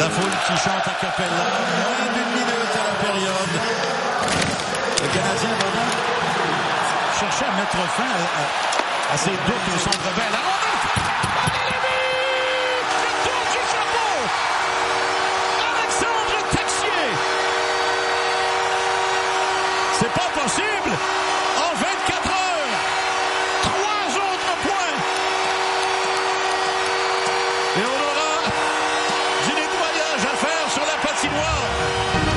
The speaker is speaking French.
La foule qui chante a cappella. Moins d'une minute à la période. Le Canadien va donc chercher à mettre fin à ses doutes au centre belle.